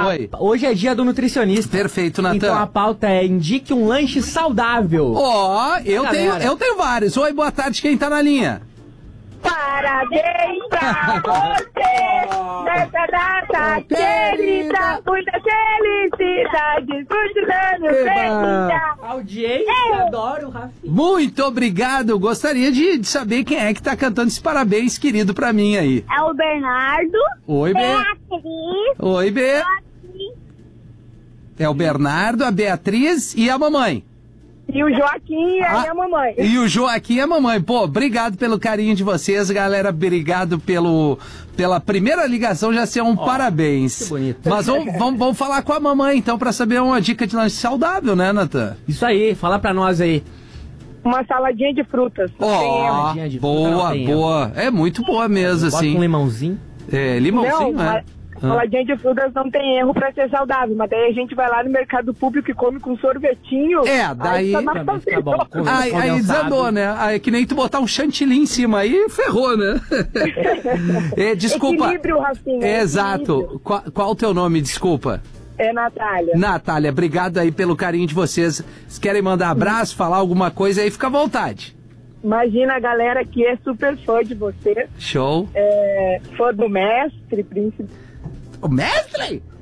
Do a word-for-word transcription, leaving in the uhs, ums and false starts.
Oi. Hoje é dia do nutricionista. Perfeito, Natan. Então a pauta é indique um lanche saudável. Ó, oh, eu, tenho, eu tenho vários. Oi, boa tarde, quem tá na linha? Parabéns pra você nessa data querida, muita felicidade, muitos anos feliz. Audiência, adoro, Rafinha. Muito obrigado, gostaria de, de saber quem é que tá cantando esse parabéns querido pra mim aí. É o Bernardo. Oi, Beatriz. Oi, Be. É o Bernardo, a Beatriz e a mamãe. E o Joaquim e a ah, minha mamãe. E o Joaquim e a mamãe. Pô, obrigado pelo carinho de vocês, galera. Obrigado pelo, pela primeira ligação, já ser um oh, parabéns. Que bonito. Mas vamos, vamos, vamos falar com a mamãe, então, pra saber uma dica de lanche saudável, né, Natan? Isso aí, fala pra nós aí. Uma saladinha de frutas. Ó, oh, boa, fruta, boa. É muito boa mesmo, Bota assim. Bota um limãozinho. É, limãozinho, Não, né? Saladinha de frutas não tem erro pra ser saudável, mas daí a gente vai lá no mercado público e come com sorvetinho. É, daí... Aí, tá bom, aí, aí desandou, né? Aí, que nem tu botar um chantilly em cima, aí ferrou, né? é, desculpa. Equilíbrio, Rafinha. É, exato. Qual, qual o teu nome, desculpa? É Natália. Natália, obrigado aí pelo carinho de vocês. Se querem mandar abraço, falar alguma coisa aí, fica à vontade. Imagina a galera que é super fã de você. Show. É, fã do mestre, príncipe. O mestre?